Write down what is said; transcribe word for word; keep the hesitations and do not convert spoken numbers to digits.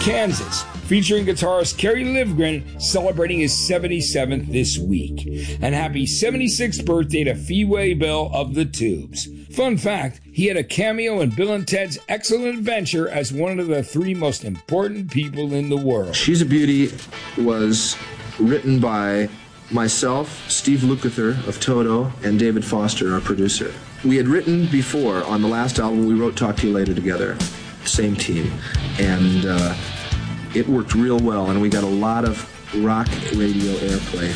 Kansas, featuring guitarist Kerry Livgren celebrating his seventy-seventh this week. And happy seventy-sixth birthday to Fee Bill of the Tubes. Fun fact, he had a cameo in Bill and Ted's Excellent Adventure as one of the three most important people in the world. She's a Beauty was written by myself, Steve Lukather of Toto, and David Foster, our producer. We had written before, on the last album, we wrote Talk to You Later together, same team, and uh, it worked real well, and we got a lot of rock radio airplay